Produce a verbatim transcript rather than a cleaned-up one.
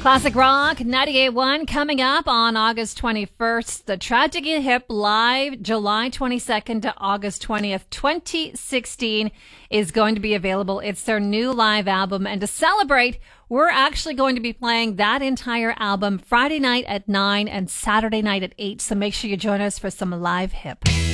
Classic Rock ninety-eight point one coming up on August twenty-first. The Tragic Hip live July twenty-second to August twentieth, twenty sixteen is going to be available. It's their new live album. And to celebrate, we're actually going to be playing that entire album Friday night at nine and Saturday night at eight. So make sure you join us for some live hip.